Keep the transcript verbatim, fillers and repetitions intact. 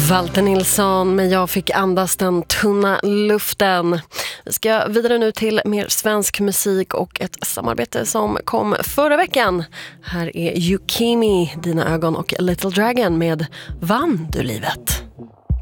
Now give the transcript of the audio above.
Walter Nilsson, men jag fick andas den tunna luften. Vi ska vidare nu till mer svensk musik och ett samarbete som kom förra veckan. Här är Yukimi, Dina ögon och Little Dragon med Vann du livet.